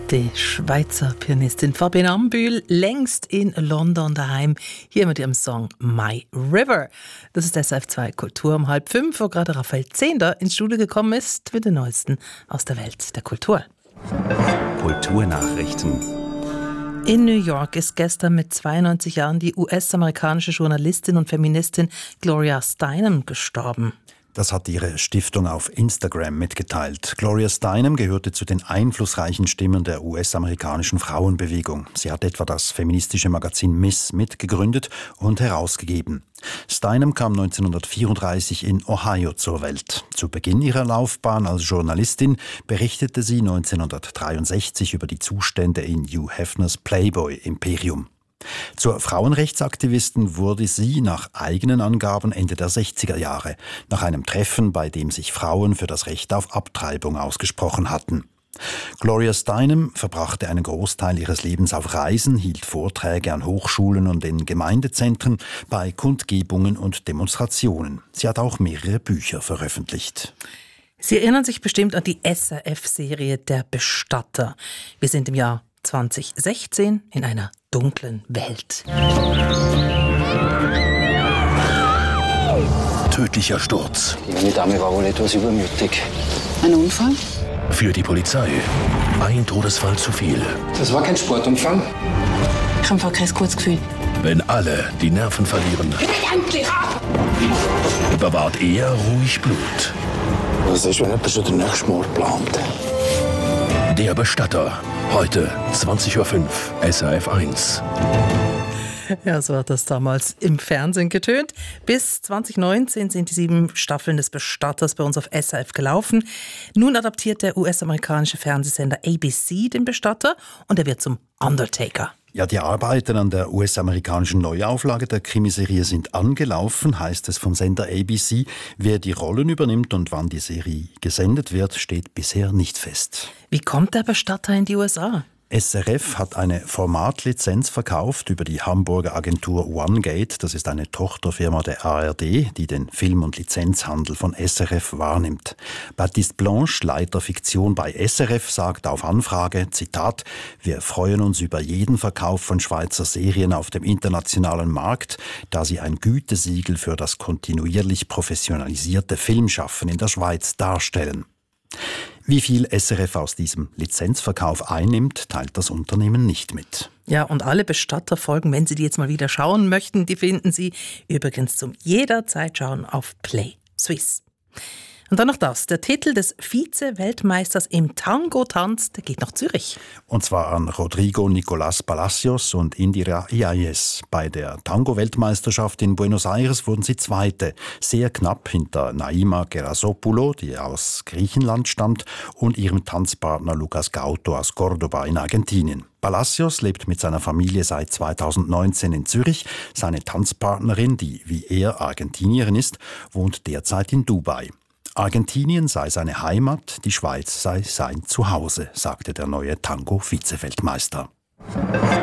Die Schweizer Pianistin Fabienne Ambühl, längst in London daheim, hier mit ihrem Song My River. Das ist SRF 2 Kultur um 4:30, wo gerade Raphael Zehnder ins Studio gekommen ist mit den Neuesten aus der Welt der Kultur. Kulturnachrichten. In New York ist gestern mit 92 Jahren die US-amerikanische Journalistin und Feministin Gloria Steinem gestorben. Das hat ihre Stiftung auf Instagram mitgeteilt. Gloria Steinem gehörte zu den einflussreichen Stimmen der US-amerikanischen Frauenbewegung. Sie hat etwa das feministische Magazin Miss mitgegründet und herausgegeben. Steinem kam 1934 in Ohio zur Welt. Zu Beginn ihrer Laufbahn als Journalistin berichtete sie 1963 über die Zustände in Hugh Hefners Playboy-Imperium. Zur Frauenrechtsaktivistin wurde sie nach eigenen Angaben Ende der 60er Jahre, nach einem Treffen, bei dem sich Frauen für das Recht auf Abtreibung ausgesprochen hatten. Gloria Steinem verbrachte einen Großteil ihres Lebens auf Reisen, hielt Vorträge an Hochschulen und in Gemeindezentren, bei Kundgebungen und Demonstrationen. Sie hat auch mehrere Bücher veröffentlicht. Sie erinnern sich bestimmt an die SRF-Serie Der Bestatter. Wir sind im Jahr 2016 in einer dunklen Welt. Tödlicher Sturz. Die junge Dame war wohl etwas übermütig. Ein Unfall? Für die Polizei ein Todesfall zu viel. Das war kein Sportunfall. Ich habe einfach kein gutes Gefühl. Wenn alle die Nerven verlieren, bewahrt er ruhig Blut. Was ist, wenn jemand schon den nächsten Mord plant? Der Bestatter. Heute 20:05 Uhr, SRF 1. Ja, so hat das damals im Fernsehen getönt. Bis 2019 sind die 7 Staffeln des Bestatters bei uns auf SRF gelaufen. Nun adaptiert der US-amerikanische Fernsehsender ABC den Bestatter und er wird zum Undertaker. Ja, die Arbeiten an der US-amerikanischen Neuauflage der Krimiserie sind angelaufen, heißt es vom Sender ABC. Wer die Rollen übernimmt und wann die Serie gesendet wird, steht bisher nicht fest. Wie kommt der Bestatter in die USA? SRF hat eine Formatlizenz verkauft über die Hamburger Agentur OneGate. Das ist eine Tochterfirma der ARD, die den Film- und Lizenzhandel von SRF wahrnimmt. Baptiste Blanche, Leiter Fiktion bei SRF, sagt auf Anfrage, Zitat, wir freuen uns über jeden Verkauf von Schweizer Serien auf dem internationalen Markt, da sie ein Gütesiegel für das kontinuierlich professionalisierte Filmschaffen in der Schweiz darstellen. Wie viel SRF aus diesem Lizenzverkauf einnimmt, teilt das Unternehmen nicht mit. Ja, und alle Bestatterfolgen, wenn Sie die jetzt mal wieder schauen möchten, die finden Sie übrigens zum jederzeit schauen auf Play Swiss. Und dann noch das, der Titel des Vize-Weltmeisters im Tango-Tanz, der geht nach Zürich. Und zwar an Rodrigo Nicolás Palacios und Indira Iáñez. Bei der Tango-Weltmeisterschaft in Buenos Aires wurden sie Zweite, sehr knapp hinter Naima Gerasopoulou, die aus Griechenland stammt, und ihrem Tanzpartner Lucas Gauto aus Córdoba in Argentinien. Palacios lebt mit seiner Familie seit 2019 in Zürich. Seine Tanzpartnerin, die wie er Argentinierin ist, wohnt derzeit in Dubai. Argentinien sei seine Heimat, die Schweiz sei sein Zuhause, sagte der neue Tango-Vize-Weltmeister.